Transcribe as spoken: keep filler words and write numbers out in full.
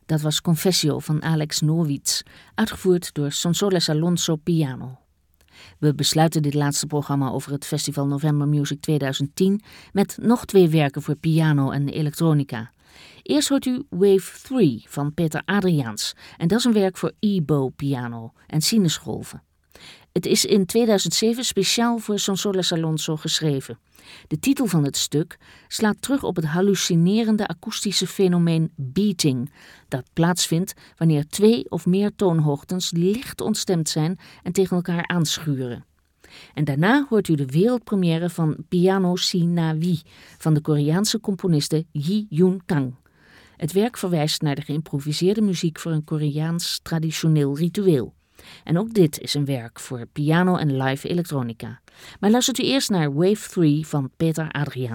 Dat was Confessio van Alex Norwitz, uitgevoerd door Sonsoles Alonso Piano. We besluiten dit laatste programma over het Festival November Music twintig tien met nog twee werken voor piano en elektronica. Eerst hoort u Wave drie van Peter Adriaans en dat is een werk voor e-bow piano en sinusgolven. Het is in tweeduizend zeven speciaal voor Sonsoles Alonso geschreven. De titel van het stuk slaat terug op het hallucinerende akoestische fenomeen beating, dat plaatsvindt wanneer twee of meer toonhoogtes licht ontstemd zijn en tegen elkaar aanschuren. En daarna hoort u de wereldpremière van Piano Si Na Wie van de Koreaanse componiste Yi Yoon Kang. Het werk verwijst naar de geïmproviseerde muziek voor een Koreaans traditioneel ritueel. En ook dit is een werk voor piano en live elektronica. Maar luistert u eerst naar Wave drie van Peter Adriaans.